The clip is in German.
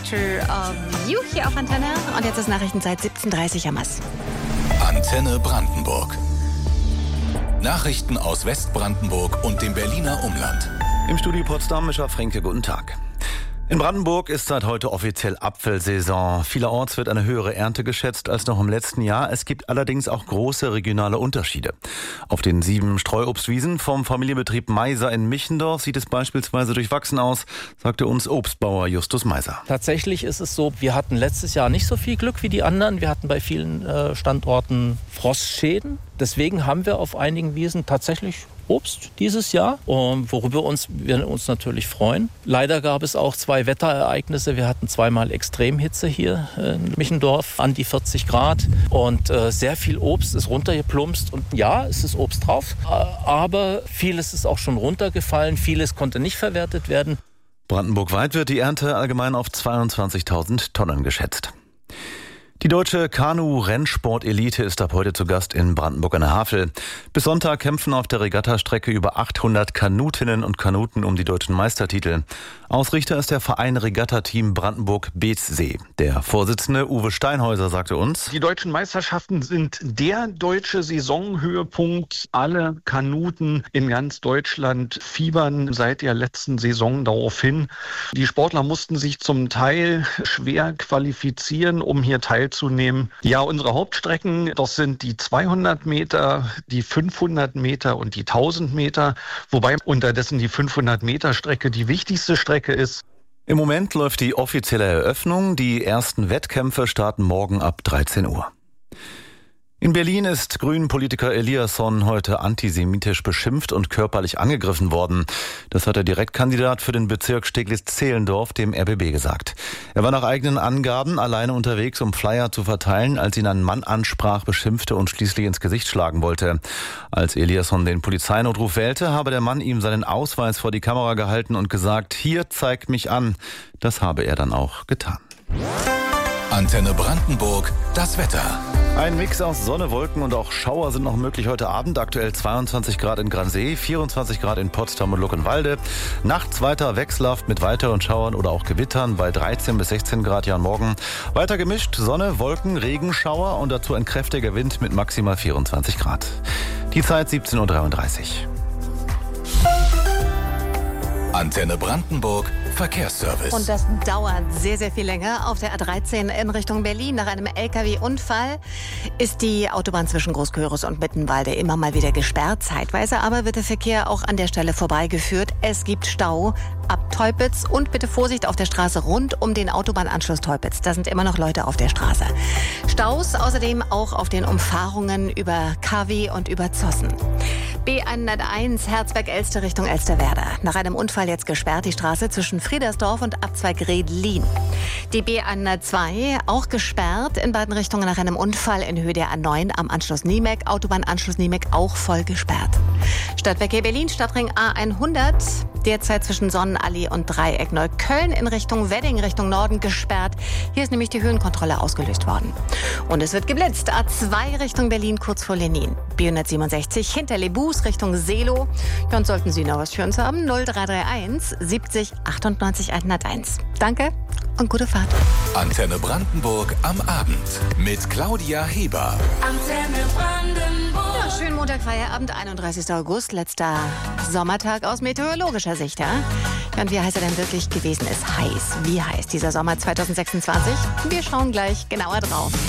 Picture of You hier auf Antenne. Und jetzt ist Nachrichtenzeit 17:30 am Mass. Antenne Brandenburg. Nachrichten aus Westbrandenburg und dem Berliner Umland. Im Studio Potsdam, Mischa Fränke, guten Tag. In Brandenburg ist seit heute offiziell Apfelsaison. Vielerorts wird eine höhere Ernte geschätzt als noch im letzten Jahr. Es gibt allerdings auch große regionale Unterschiede. Auf den 7 Streuobstwiesen vom Familienbetrieb Meiser in Michendorf sieht es beispielsweise durchwachsen aus, sagte uns Obstbauer Justus Meiser. Tatsächlich ist es so, wir hatten letztes Jahr nicht so viel Glück wie die anderen. Wir hatten bei vielen Standorten Frostschäden. Deswegen haben wir auf einigen Wiesen tatsächlich Obst dieses Jahr, worüber wir uns natürlich freuen. Leider gab es auch 2 Wetterereignisse. Wir hatten zweimal Extremhitze hier in Michendorf, an die 40 Grad. Und sehr viel Obst ist runtergeplumpst. Und ja, es ist Obst drauf, aber vieles ist auch schon runtergefallen. Vieles konnte nicht verwertet werden. Brandenburgweit wird die Ernte allgemein auf 22.000 Tonnen geschätzt. Die deutsche Kanu-Rennsport-Elite ist ab heute zu Gast in Brandenburg an der Havel. Bis Sonntag kämpfen auf der Regattastrecke über 800 Kanutinnen und Kanuten um die deutschen Meistertitel. Ausrichter ist der Verein Regatta-Team Brandenburg-Beetzsee. Der Vorsitzende Uwe Steinhäuser sagte uns: Die deutschen Meisterschaften sind der deutsche Saisonhöhepunkt. Alle Kanuten in ganz Deutschland fiebern seit der letzten Saison darauf hin. Die Sportler mussten sich zum Teil schwer qualifizieren, um hier teilzunehmen. Ja, unsere Hauptstrecken, das sind die 200 Meter, die 500 Meter und die 1000 Meter, wobei unterdessen die 500 Meter Strecke die wichtigste Strecke ist. Im Moment läuft die offizielle Eröffnung. Die ersten Wettkämpfe starten morgen ab 13 Uhr. In Berlin ist Grünen-Politiker Eliasson heute antisemitisch beschimpft und körperlich angegriffen worden. Das hat der Direktkandidat für den Bezirk Steglitz-Zehlendorf dem RBB gesagt. Er war nach eigenen Angaben alleine unterwegs, um Flyer zu verteilen, als ihn ein Mann ansprach, beschimpfte und schließlich ins Gesicht schlagen wollte. Als Eliasson den Polizeinotruf wählte, habe der Mann ihm seinen Ausweis vor die Kamera gehalten und gesagt: Hier, zeig mich an. Das habe er dann auch getan. Antenne Brandenburg, das Wetter. Ein Mix aus Sonne, Wolken und auch Schauer sind noch möglich heute Abend. Aktuell 22 Grad in Gransee, 24 Grad in Potsdam und Luckenwalde. Nachts weiter wechselhaft mit weiteren Schauern oder auch Gewittern bei 13 bis 16 Grad. Ja, morgen weiter gemischt. Sonne, Wolken, Regen, Schauer und dazu ein kräftiger Wind mit maximal 24 Grad. Die Zeit 17:33 Uhr. Antenne Brandenburg, Verkehrsservice. Und das dauert sehr, sehr viel länger. Auf der A13 in Richtung Berlin nach einem LKW-Unfall ist die Autobahn zwischen Großkörus und Mittenwalde immer mal wieder gesperrt. Zeitweise aber wird der Verkehr auch an der Stelle vorbeigeführt. Es gibt Stau ab Teupitz und bitte Vorsicht auf der Straße rund um den Autobahnanschluss Teupitz. Da sind immer noch Leute auf der Straße. Staus außerdem auch auf den Umfahrungen über KW und über Zossen. B101 Herzberg-Elster Richtung Elsterwerda. Nach einem Unfall jetzt gesperrt die Straße zwischen Friedersdorf und Abzweig Redlin. Die B102 auch gesperrt in beiden Richtungen nach einem Unfall in Höhe der A9 am Anschluss Niemek. Autobahnanschluss Niemek auch voll gesperrt. Stadtverkehr Berlin, Stadtring A100. Derzeit zwischen Sonnenallee und Dreieck Neukölln in Richtung Wedding, Richtung Norden gesperrt. Hier ist nämlich die Höhenkontrolle ausgelöst worden. Und es wird geblitzt. A2 Richtung Berlin, kurz vor Lenin. B167 hinter Lebus Richtung Seelow. Ja, und sollten Sie noch was für uns haben, 0331 70 98 101. Danke und gute Fahrt. Antenne Brandenburg am Abend mit Claudia Heber. Antenne Brandenburg. Ja, schönen Montag, Feierabend, 31. August, letzter Sommertag aus meteorologischer Sicht. Ja? Und wie heiß er denn wirklich gewesen ist? Heiß. Wie heiß dieser Sommer 2026? Wir schauen gleich genauer drauf.